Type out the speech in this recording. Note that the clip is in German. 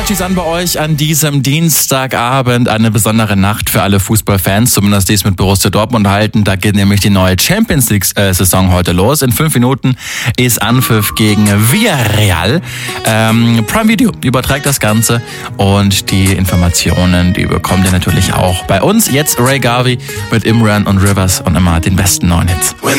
steht an bei euch an diesem Dienstagabend. Eine besondere Nacht für alle Fußballfans, zumindest die es mit Borussia Dortmund halten. Da geht nämlich die neue Champions League-Saison heute los. In 5 Minuten ist Anpfiff gegen Villarreal. Prime Video überträgt das Ganze und die Informationen, die bekommt ihr natürlich auch bei uns. Jetzt Ray Garvey mit Imran und Rivers und immer den besten neuen Hits.